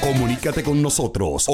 Comunícate con nosotros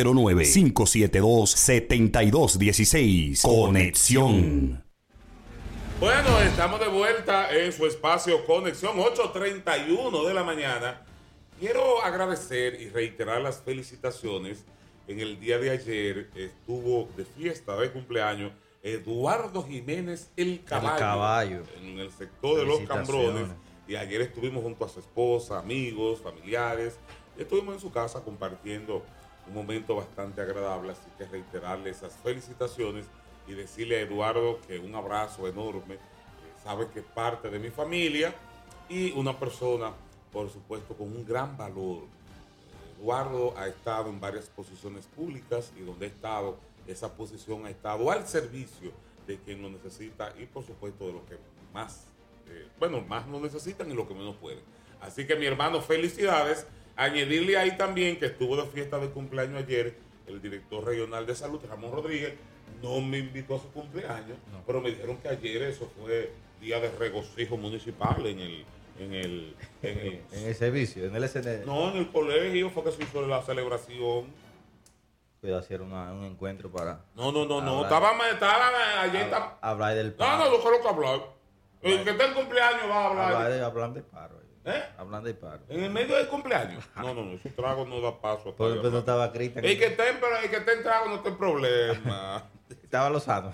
809-572-7216. Conexión. Bueno, estamos de vuelta en su espacio Conexión, 8:31 de la mañana. Quiero agradecer y reiterar las felicitaciones. En el día de ayer estuvo de fiesta de cumpleaños Eduardo Jiménez el Caballo, en el sector de Los Cambrones. Y ayer estuvimos junto a su esposa, amigos, familiares. Estuvimos en su casa compartiendo un momento bastante agradable. Así que reiterarle esas felicitaciones y decirle a Eduardo que un abrazo enorme. Sabe que es parte de mi familia y una persona, por supuesto, con un gran valor. Eduardo ha estado en varias posiciones públicas y donde ha estado, esa posición ha estado al servicio de quien lo necesita y, por supuesto, de los que más, más lo necesitan y los que menos pueden. Así que, mi hermano, felicidades. Añadirle ahí también que estuvo de fiesta de cumpleaños ayer el director regional de salud, Ramón Rodríguez. No me invitó a su cumpleaños, pero me dijeron que ayer eso fue día de regocijo municipal en el servicio, en el SND. No, en el colegio fue que se hizo la celebración. Cuidado, hacer un encuentro para... No. Estaba ayer. Hablar del paro. No, lo que hablar. El que está en cumpleaños va a hablar. Hablan del paro. Hablando de paro. En el medio del cumpleaños. No, ese trago no da paso. Pero no estaba Cristian. El que esté en trago no tiene problema. Estaba Lozano.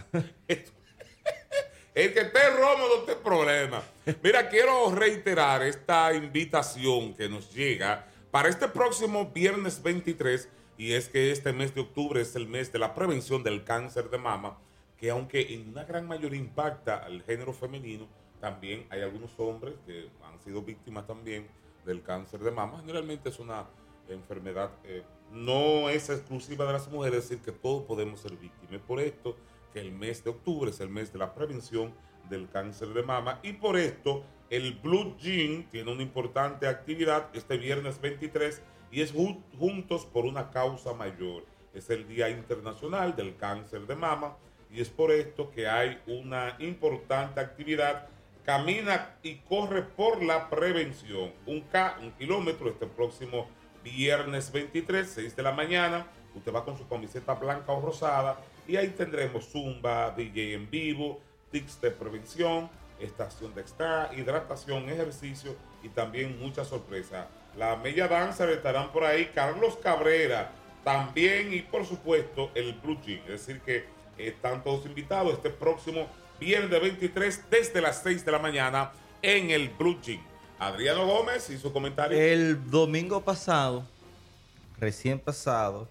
El que esté en Roma no tiene problema. Mira, quiero reiterar esta invitación que nos llega para este próximo viernes 23, y es que este mes de octubre es el mes de la prevención del cáncer de mama, que aunque en una gran mayoría impacta al género femenino, también hay algunos hombres que han sido víctimas también del cáncer de mama. Generalmente es una enfermedad, no es exclusiva de las mujeres, es decir, que todos podemos ser víctimas. Por esto que el mes de octubre es el mes de la prevención del cáncer de mama, y por esto el Blue Jean tiene una importante actividad este viernes 23 y es Juntos por una Causa Mayor. Es el Día Internacional del Cáncer de Mama y es por esto que hay una importante actividad. Camina y corre por la prevención. Un kilómetro este próximo viernes 23, 6 de la mañana. Usted va con su camiseta blanca o rosada y ahí tendremos zumba, DJ en vivo, tips de prevención, estación de extra, hidratación, ejercicio y también mucha sorpresa. La media danza estarán por ahí Carlos Cabrera también y por supuesto el Blue Jean. Es decir que están todos invitados este próximo viernes 23 desde las 6 de la mañana en el Blue Jean. Adriano Gómez y su comentario. El domingo pasado, recién pasado,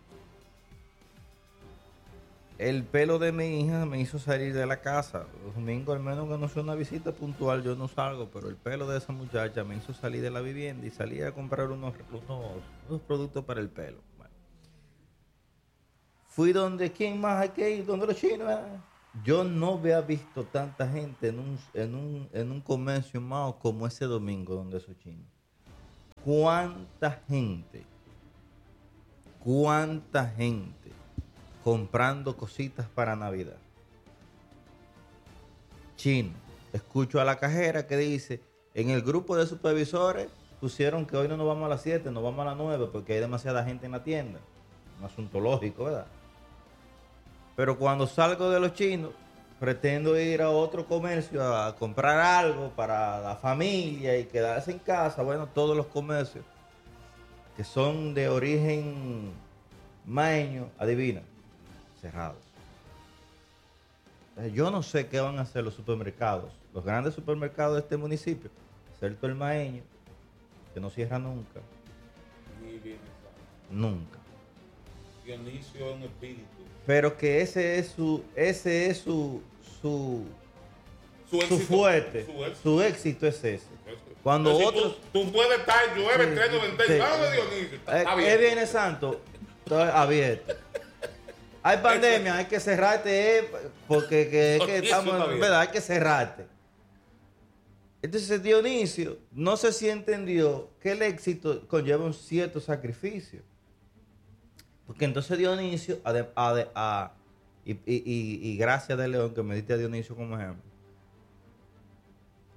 el pelo de mi hija me hizo salir de la casa. Los domingos, al menos que no sea una visita puntual, yo no salgo, pero el pelo de esa muchacha me hizo salir de la vivienda y salí a comprar unos productos para el pelo. Bueno. Fui donde, ¿quién más hay que ir? Donde los chinos. Yo no había visto tanta gente en un comercio más como ese domingo donde esos chinos. ¿Cuánta gente comprando cositas para Navidad? Chino. Escucho a la cajera que dice, en el grupo de supervisores pusieron que hoy no nos vamos a las 7, nos vamos a las 9 porque hay demasiada gente en la tienda. Un asunto lógico, ¿verdad? Pero cuando salgo de los chinos, pretendo ir a otro comercio a comprar algo para la familia y quedarse en casa. Bueno, todos los comercios que son de origen maeño, adivina, cerrados. Yo no sé qué van a hacer los supermercados, los grandes supermercados de este municipio, excepto el maeño, que no cierra nunca. Nunca. Dionisio en espíritu. Pero que ese es su fuerte, su éxito es ese. Cuando si otros... tú puedes estar, llueve, 3.90, de Dionisio. Viene Santo, abierto. Hay pandemia, hay que cerrarte, porque estamos, ¿verdad? Hay que cerrarte. Entonces Dionisio, no sé si entendió que el éxito conlleva un cierto sacrificio. Porque entonces Dionisio, y gracias de León que me diste a Dionisio como ejemplo.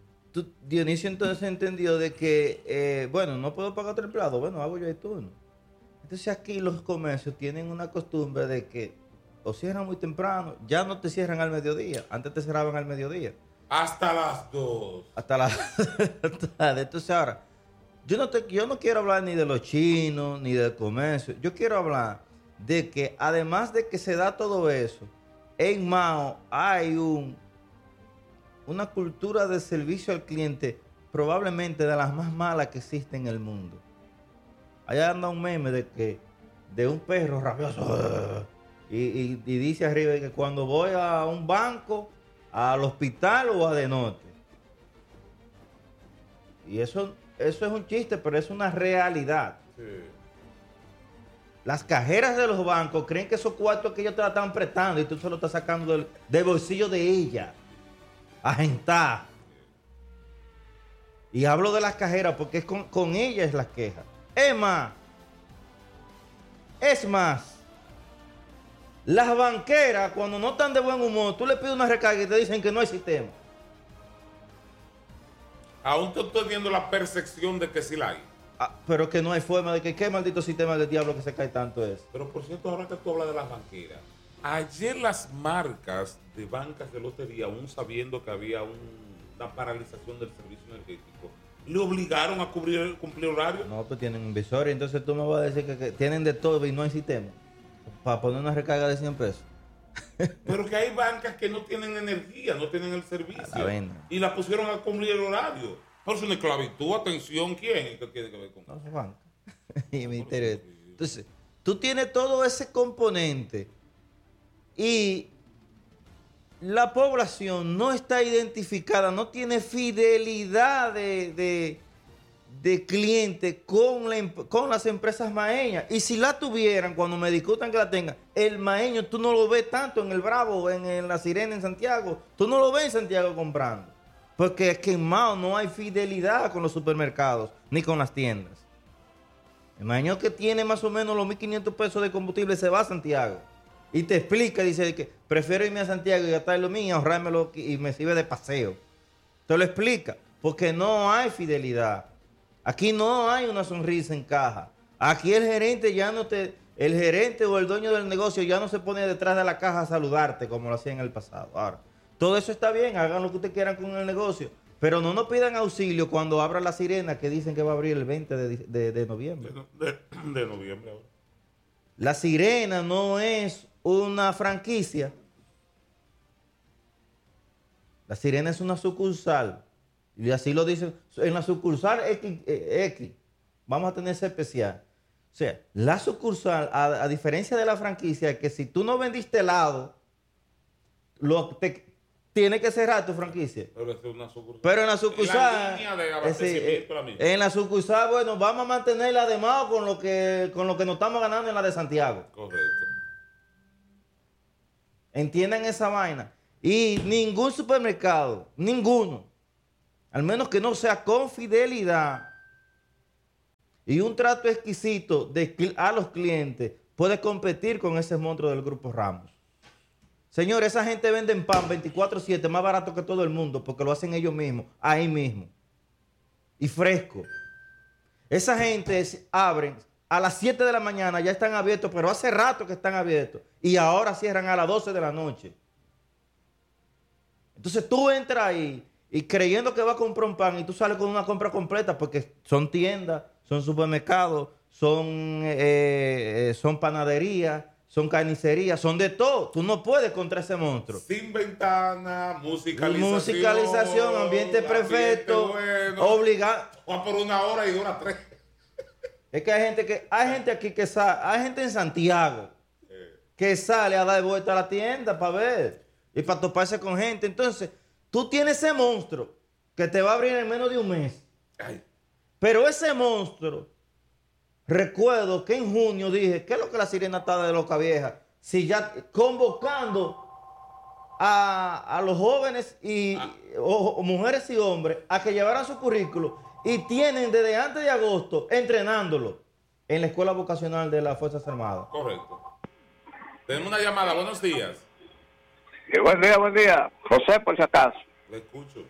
Dionisio entonces entendió de que, no puedo pagar otro empleado, bueno, hago yo el turno. Entonces aquí los comercios tienen una costumbre de que o cierran muy temprano, ya no te cierran al mediodía, antes te cerraban al mediodía. Hasta las 2. Hasta la tarde. Entonces ahora, yo no quiero hablar ni de los chinos, ni del comercio. Yo quiero hablar de que además de que se da todo eso, en Mao hay una cultura de servicio al cliente probablemente de las más malas que existe en el mundo. Allá anda un meme de un perro rabioso y dice arriba que cuando voy a un banco, al hospital o a de norte. Y eso es un chiste, pero es una realidad. Sí. Las cajeras de los bancos creen que esos cuartos que ellos te la están prestando y tú se lo estás sacando del bolsillo de ella. Agentar. Y hablo de las cajeras porque es con ellas las quejas. Es más, las banqueras cuando no están de buen humor, tú le pides una recarga y te dicen que no hay sistema. Aún te estoy viendo la percepción de que sí la hay. Pero que no hay forma de que qué maldito sistema del diablo que se cae tanto es. Pero por cierto, ahora que tú hablas de las banqueras, ayer las marcas de bancas de lotería, aún sabiendo que había una paralización del servicio energético, le obligaron a cumplir horario. No, pues tienen un visor y entonces tú me vas a decir que tienen de todo y no hay sistema para poner una recarga de 100 pesos. Pero que hay bancas que no tienen energía, no tienen el servicio. Y la pusieron a cumplir el horario. Por eso una esclavitud, atención, ¿quién? ¿Qué tiene que ver con eso? No, banca. Y me interesa. Entonces, tú tienes todo ese componente y la población no está identificada, no tiene fidelidad de cliente con las empresas maeñas. Y si la tuvieran, cuando me discutan que la tengan, el maeño tú no lo ves tanto en el Bravo, en la Sirena en Santiago. Tú no lo ves en Santiago comprando. Porque es que en Mao no hay fidelidad con los supermercados ni con las tiendas. El maeño que tiene más o menos los 1.500 pesos de combustible se va a Santiago. Y te explica, dice que prefiero irme a Santiago y gastar lo mío, ahorrármelo y me sirve de paseo. Te lo explica. Porque no hay fidelidad. Aquí no hay una sonrisa en caja. Aquí el gerente el gerente o el dueño del negocio ya no se pone detrás de la caja a saludarte como lo hacía en el pasado. Ahora, todo eso está bien, hagan lo que ustedes quieran con el negocio, pero no nos pidan auxilio cuando abra la Sirena que dicen que va a abrir el 20 de noviembre. De noviembre ahora. La Sirena no es una franquicia. La Sirena es una sucursal. Y así lo dicen, en la sucursal X, vamos a tener ese especial. O sea, la sucursal, a diferencia de la franquicia, es que si tú no vendiste helado, tiene que cerrar tu franquicia. Pero es una sucursal. Pero en la sucursal, la línea de abastecimiento la misma. en la sucursal, bueno, vamos a mantenerla de más con lo que nos estamos ganando en la de Santiago. Correcto. Entiendan esa vaina. Y ningún supermercado, ninguno, al menos que no sea con fidelidad y un trato exquisito a los clientes, puede competir con ese monstruo del Grupo Ramos. Señor, esa gente vende pan 24/7 más barato que todo el mundo porque lo hacen ellos mismos, ahí mismo. Y fresco. Esa gente abren a las 7 de la mañana, ya están abiertos, pero hace rato que están abiertos. Y ahora cierran a las 12 de la noche. Entonces tú entras ahí y creyendo que vas a comprar un pan y tú sales con una compra completa porque son tiendas, son supermercados, son panaderías, son carnicerías, son de todo. Tú no puedes contra ese monstruo. Sin ventana, musicalización, ambiente perfecto, bueno, obligado. Va por 1 hora y dura 3. Es que hay gente aquí que sale, hay gente en Santiago que sale a dar vuelta a la tienda para ver y para toparse con gente. Entonces, tú tienes ese monstruo que te va a abrir en menos de un mes. Ay. Pero ese monstruo, recuerdo que en junio dije, ¿qué es lo que la Sirena está de loca vieja? Si ya convocando a los jóvenes o mujeres y hombres a que llevaran su currículo y tienen desde antes de agosto entrenándolo en la Escuela Vocacional de las Fuerzas Armadas. Correcto. Tenemos una llamada. Buenos días. Buen día. José, por si acaso. Le escucho.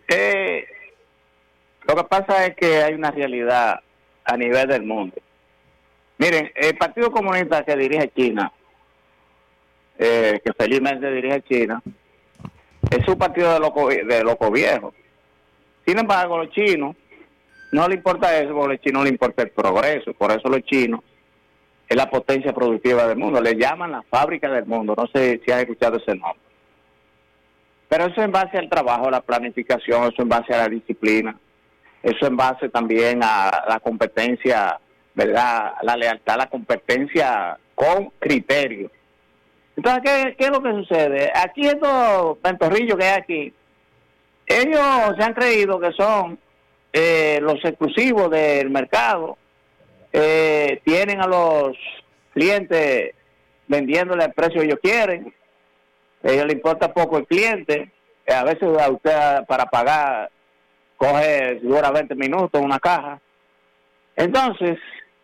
Lo que pasa es que hay una realidad a nivel del mundo. Miren, el Partido Comunista que dirige China, que felizmente dirige China, es un partido de loco viejo. Sin embargo, los chinos no les importa eso, porque a los chinos les importa el progreso. Por eso los chinos es la potencia productiva del mundo. Le llaman la fábrica del mundo. No sé si has escuchado ese nombre. Pero eso en base al trabajo, a la planificación, eso en base a la disciplina, eso en base también a la competencia, ¿verdad? La lealtad, la competencia con criterio. Entonces, ¿qué es lo que sucede? Aquí estos pentorrillos que hay aquí, ellos se han creído que son los exclusivos del mercado, tienen a los clientes vendiéndole al precio que ellos quieren, a ellos les importa poco el cliente, a veces a usted para pagar dura 20 minutos una caja. Entonces,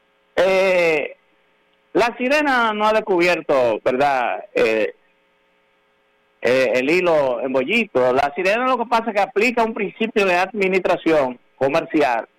la Sirena no ha descubierto, ¿verdad?, el hilo en bollito. La Sirena lo que pasa es que aplica un principio de administración comercial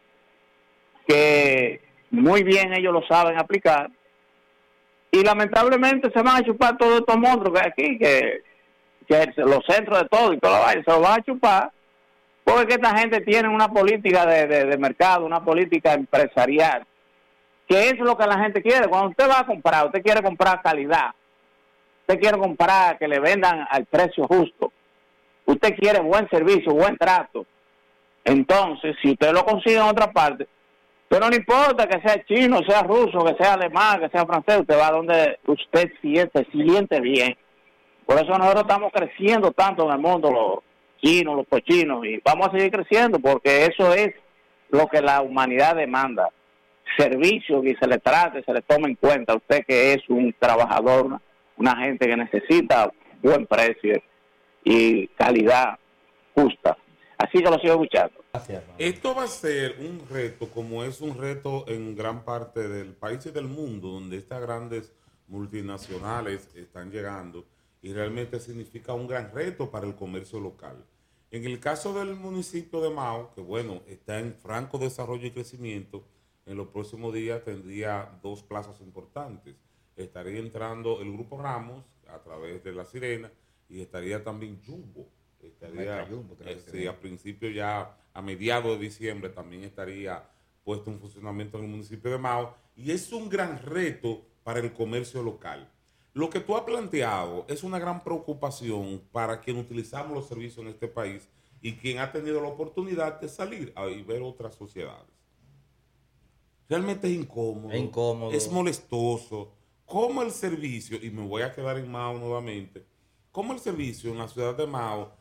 que muy bien ellos lo saben aplicar, y lamentablemente se van a chupar todos estos monstruos que hay aquí, que los centros de todo y toda la vaina, se los van a chupar, porque esta gente tiene una política de mercado, una política empresarial, que es lo que la gente quiere. Cuando usted va a comprar, usted quiere comprar calidad, usted quiere comprar que le vendan al precio justo, usted quiere buen servicio, buen trato. Entonces, si usted lo consigue en otra parte, pero no le importa que sea chino, sea ruso, que sea alemán, que sea francés, usted va donde usted siente bien. Por eso nosotros estamos creciendo tanto en el mundo, los chinos, los cochinos, y vamos a seguir creciendo, porque eso es lo que la humanidad demanda. Servicio, que se le trate, se le tome en cuenta a usted que es un trabajador, una gente que necesita buen precio y calidad justa. Así que lo sigo escuchando. Gracias, Esto va a ser un reto, como es un reto en gran parte del país y del mundo, donde estas grandes multinacionales están llegando, y realmente significa un gran reto para el comercio local. En el caso del municipio de Mao, que bueno, está en franco desarrollo y crecimiento, en los próximos días tendría dos plazas importantes. Estaría entrando el Grupo Ramos a través de La Sirena, y estaría también Jumbo. Estaría, sí, a principio ya, a mediados de diciembre, también estaría puesto en funcionamiento en el municipio de Mao, y es un gran reto para el comercio local. Lo que tú has planteado es una gran preocupación para quien utilizamos los servicios en este país y quien ha tenido la oportunidad de salir y ver otras sociedades. Realmente es incómodo, es molestoso. ¿Cómo el servicio, y me voy a quedar en Mao nuevamente, cómo el servicio en la ciudad de Mao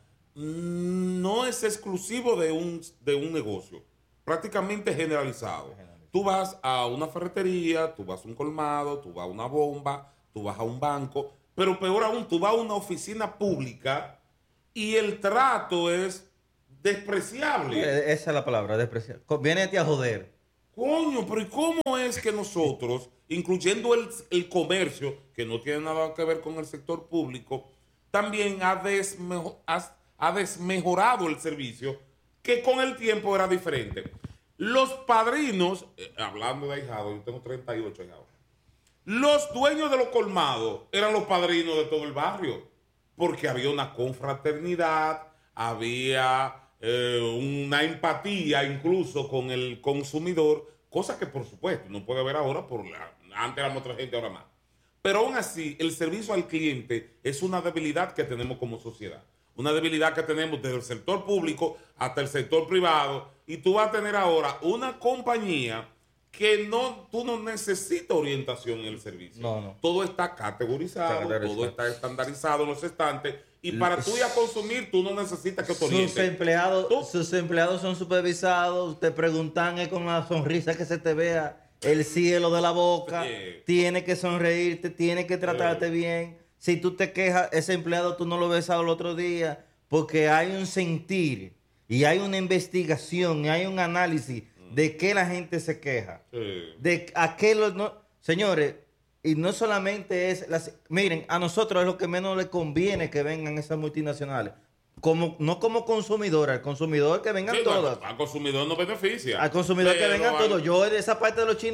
no es exclusivo de un negocio, prácticamente generalizado? Tú vas a una ferretería, tú vas a un colmado, tú vas a una bomba, tú vas a un banco, pero peor aún, tú vas a una oficina pública y el trato es despreciable. Esa es la palabra, despreciable. Viene a joder. Coño, pero ¿y cómo es que nosotros, incluyendo el comercio, que no tiene nada que ver con el sector público, también ha desmejorado el servicio, que con el tiempo era diferente? Los padrinos, hablando de ahijados, yo tengo 38 ahijados, los dueños de los colmados eran los padrinos de todo el barrio, porque había una confraternidad, había una empatía incluso con el consumidor, cosa que por supuesto no puede haber ahora, antes éramos otra gente, ahora más. Pero aún así, el servicio al cliente es una debilidad que tenemos como sociedad, una debilidad que tenemos desde el sector público hasta el sector privado, y tú vas a tener ahora una compañía que tú no necesitas orientación en el servicio. No. Todo está categorizado, todo está estandarizado en los estantes, y para tú ir a consumir, tú no necesitas que te orienten. Sus empleados son supervisados, te preguntan con la sonrisa que se te vea el cielo de la boca, tiene que sonreírte, tiene que tratarte bien. Si tú te quejas, ese empleado tú no lo ves al otro día, porque hay un sentir y hay una investigación y hay un análisis de qué la gente se queja. De a qué señores, y no solamente es miren, a nosotros es lo que menos le conviene que vengan esas multinacionales. No como consumidor, al consumidor que vengan todas. Al consumidor no beneficia. Al consumidor que vengan todos. Yo de esa parte de los chinos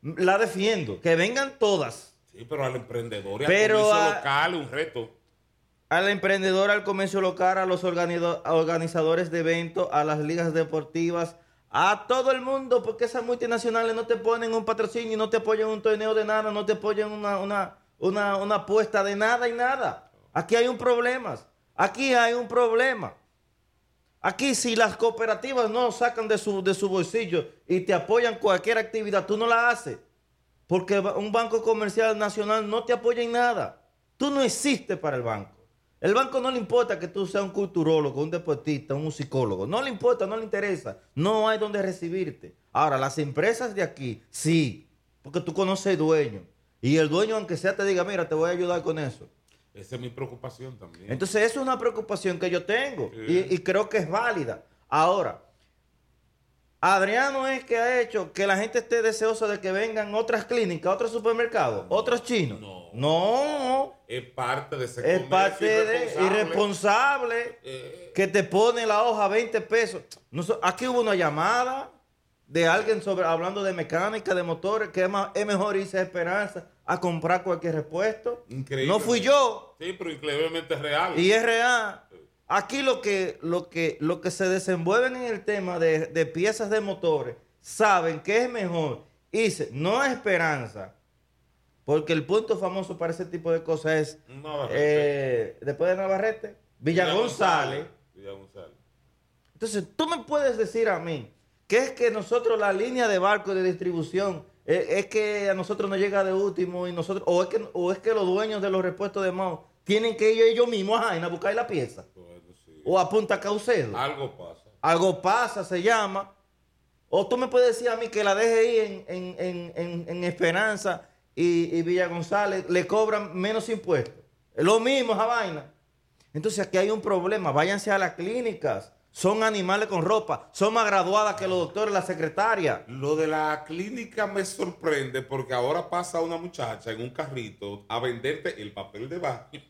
la defiendo, que vengan todas. Sí, pero al emprendedor y Pero al comercio local un reto. Al emprendedor, al comercio local, a los organizadores de eventos, a las ligas deportivas, a todo el mundo, porque esas multinacionales no te ponen un patrocinio, no te apoyan un torneo de nada, no te apoyan una apuesta de nada y nada. Aquí hay un problema. Aquí hay un problema. Aquí si las cooperativas no sacan de su bolsillo y te apoyan cualquier actividad, tú no la haces. Porque un banco comercial nacional no te apoya en nada. Tú no existes para el banco. El banco no le importa que tú seas un culturólogo, un deportista, un musicólogo. No le importa, no le interesa. No hay donde recibirte. Ahora, las empresas de aquí, sí. Porque tú conoces al dueño. Y el dueño, aunque sea, te diga, mira, te voy a ayudar con eso. Esa es mi preocupación también. Entonces, eso es una preocupación que yo tengo. Sí. Y creo que es válida. Ahora, Adriano es que ha hecho que la gente esté deseosa de que vengan otras clínicas, otros supermercados, otros chinos. No. Es parte de ese Es comercio parte de irresponsable que te pone la hoja a 20 pesos. Aquí hubo una llamada de alguien hablando de mecánica, de motores, que es mejor irse a Esperanza a comprar cualquier repuesto. Increíble. No fui yo. Sí, pero increíblemente real. Y es real. Aquí lo que se desenvuelven en el tema de piezas de motores, saben que es mejor irse, no a Esperanza, porque el punto famoso para ese tipo de cosas es, después de Navarrete, Villa González. Entonces, tú me puedes decir a mí que es que nosotros la línea de barco de distribución es que a nosotros nos llega de último y nosotros, o es que los dueños de los repuestos de Mao tienen que ir ellos mismos a Jaina a buscar la pieza. O a Punta Caucedo. Algo pasa, se llama. O tú me puedes decir a mí que la DGI en Esperanza y Villa González le cobran menos impuestos. Es lo mismo esa vaina. Entonces aquí hay un problema. Váyanse a las clínicas. Son animales con ropa. Son más graduadas que los doctores, la secretaria. Lo de la clínica me sorprende porque ahora pasa una muchacha en un carrito a venderte el papel de baño.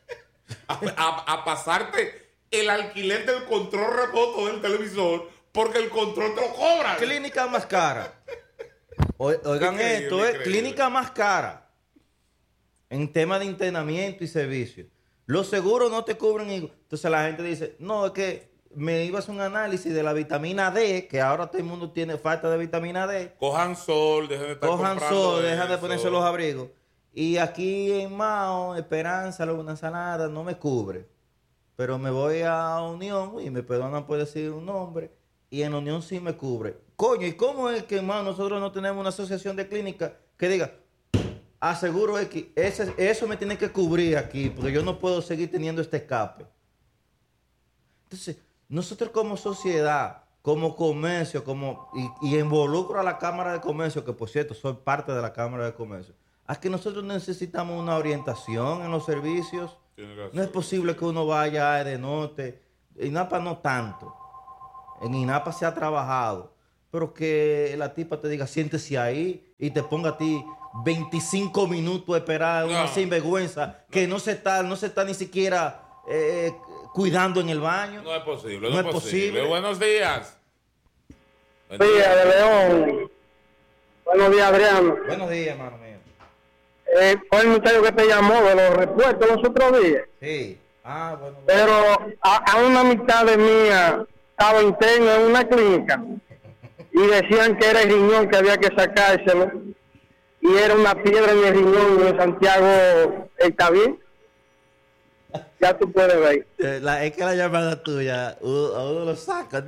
a pasarte el alquiler del control remoto del televisor porque el control te lo cobran. Clínica más cara. Oigan Increíble, esto, increíble. Clínica más cara en tema de internamiento y servicios. Los seguros no te cubren. Entonces la gente dice, no, es que me iba a hacer un análisis de la vitamina D, que ahora todo el mundo tiene falta de vitamina D. Cojan sol, dejen de estar Cojan comprando sol, dejan de eso. ponerse los abrigos. Y aquí en Mao, Esperanza, una ensalada, no me cubre. Pero me voy a Unión y me perdonan por decir un nombre. Y en Unión sí me cubre. Coño, ¿y cómo es que, hermano, nosotros no tenemos una asociación de clínicas que diga, aseguro X, eso me tiene que cubrir aquí, porque yo no puedo seguir teniendo este escape? Entonces, nosotros como sociedad, como comercio, y involucro a la Cámara de Comercio, que por cierto soy parte de la Cámara de Comercio, es que nosotros necesitamos una orientación en los servicios. No es posible que uno vaya a Edenorte. En INAPA no tanto. En INAPA se ha trabajado. Pero que la tipa te diga, siéntese ahí y te ponga a ti 25 minutos a esperar una sinvergüenza que no se está ni siquiera cuidando en el baño. No es posible, No es posible. Buenos días. Buenos días, de León. Buenos días, Adriano. Buenos días, hermano mío. Fue el muchacho que te llamó de los repuestos los otros días. Sí. Bueno. Pero a una mitad de mía estaba interno en una clínica y decían que era el riñón que había que sacárselo y era una piedra en el riñón de Santiago. ¿Está bien? Ya tú puedes ver. Es que la llamada tuya, a uno lo saca.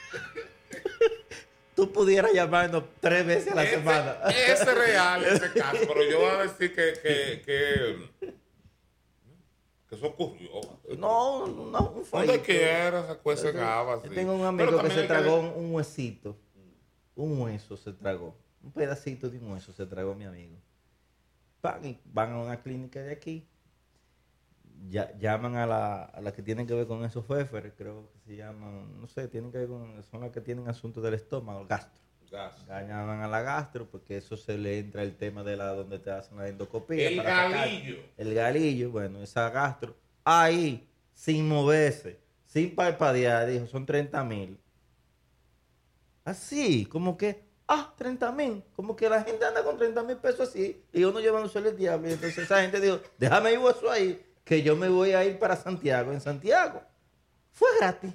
Tú pudieras llamarnos 3 veces a la semana. Es real ese caso, pero yo voy a decir que eso ocurrió. No, un Donde fallito. quiera se cuece gaba. Yo tengo un amigo que se tragó un huesito. Un hueso se tragó. Un pedacito de un hueso se tragó mi amigo. Van a una clínica de aquí. Llaman a la que tienen que ver con esos féferes, creo que se llaman, no sé, tienen que ver son las que tienen asuntos del estómago, gastro. Llaman a la gastro porque eso se le entra el tema de donde te hacen la endoscopía. El galillo. El galillo, bueno, esa gastro, ahí, sin moverse, sin parpadear, dijo, son 30,000. Así, como que 30,000. Como que la gente anda con 30,000 pesos así y uno llevándose el diablo. Y entonces esa gente dijo, déjame ir eso ahí, que yo me voy a ir para Santiago. En Santiago fue gratis.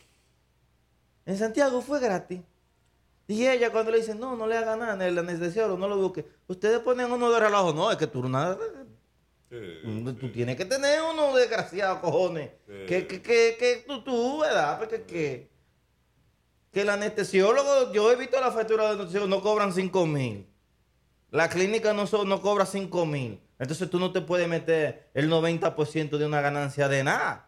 En Santiago fue gratis. Y ella cuando le dice, no le haga nada, el anestesiólogo, no lo busque. Ustedes ponen uno de relajo. No, es que tú nada... Tú tienes que tener uno desgraciado, cojones. Que tú, ¿verdad? Porque que el anestesiólogo, yo he visto la factura de anestesiólogo, no cobran 5,000. La clínica no cobra 5,000. Entonces tú no te puedes meter el 90% de una ganancia de nada.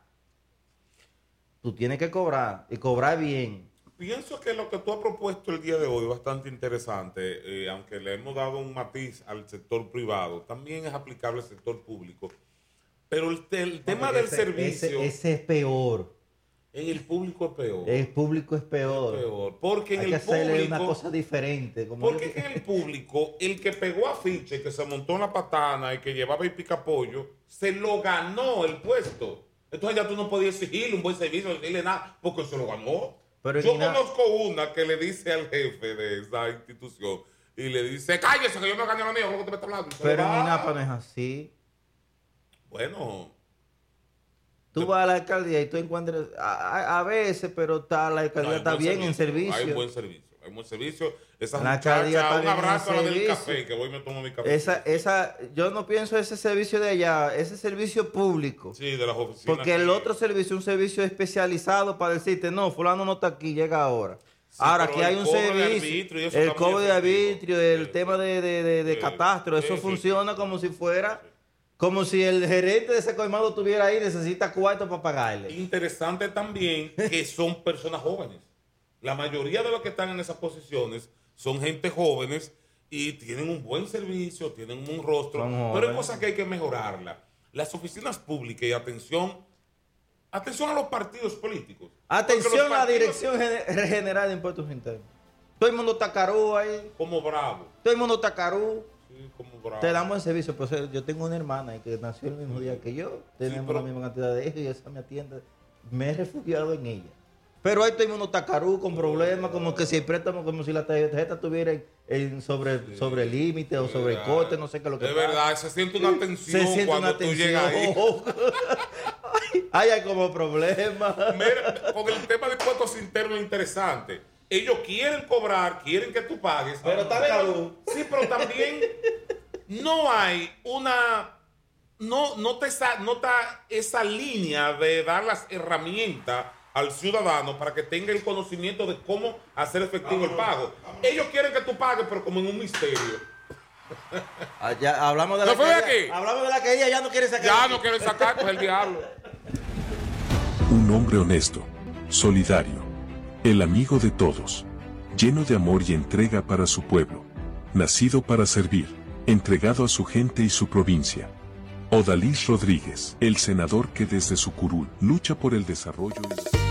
Tú tienes que cobrar y cobrar bien. Pienso que lo que tú has propuesto el día de hoy es bastante interesante, aunque le hemos dado un matiz al sector privado, también es aplicable al sector público. Pero el tema del servicio... Ese es peor. En el público es peor. El público es peor. Es peor. Porque en hay el que hacerle público... una cosa diferente. Porque en el público, el que pegó afiche, que se montó en la patana y que llevaba el picapollo, se lo ganó el puesto. Entonces ya tú no podías exigirle un buen servicio, no decirle nada, porque se lo ganó. Pero yo conozco una que le dice al jefe de esa institución y le dice, cállese que yo me gané lo mío, ¿cómo te me está hablando? Pero en INAPA no es así. Bueno. Tú vas a la alcaldía y tú encuentras, a veces, pero la alcaldía está bien en servicio. Hay buen servicio. Hay buen servicio. Esas la muchachas, un abrazo a la del café, que voy y me tomo mi café. Yo no pienso ese servicio de allá, ese servicio público. Sí, de las oficinas. Porque el otro servicio es un servicio especializado para decirte, no, fulano no está aquí, llega ahora. Sí, ahora, aquí hay un servicio, el cobro de arbitrio, el tema de catastro, eso funciona como si fuera... Como si el gerente de ese colmado estuviera ahí y necesita cuarto para pagarle. Interesante también que son personas jóvenes. La mayoría de los que están en esas posiciones son gente jóvenes y tienen un buen servicio, tienen un rostro. Pero hay cosas que hay que mejorarla. Las oficinas públicas y atención a los partidos políticos. Atención a la Dirección General de Impuestos Internos. Todo el mundo está carú ahí. Como bravo. Todo el mundo está carú. Sí, como bravo. Te damos el servicio, pero yo tengo una hermana que nació el mismo día que yo. Tenemos la misma cantidad de hijos y esa me atiende. Me he refugiado en ella. Pero ahí todo el mundo está carú con problemas, como que si el préstamo, como si la tarjeta estuviera sobre el límite o sobre el corte, no sé qué es lo que pasa. De verdad, se siente una tensión cuando tú llegas ahí. Hay como problemas. Mira, con el tema de impuestos internos es interesante. Ellos quieren cobrar, quieren que tú pagues. Pero está carú. Sí, pero también no hay una... No está esa línea de dar las herramientas al ciudadano para que tenga el conocimiento de cómo hacer efectivo el pago. Ellos quieren que tú pagues, pero como en un misterio. Ya, hablamos de la que ella ya no quiere sacar. Ya no quiere sacar, pues el diablo. Un hombre honesto, solidario, el amigo de todos, lleno de amor y entrega para su pueblo, nacido para servir, entregado a su gente y su provincia. Odalis Rodríguez, el senador que desde su curul lucha por el desarrollo y...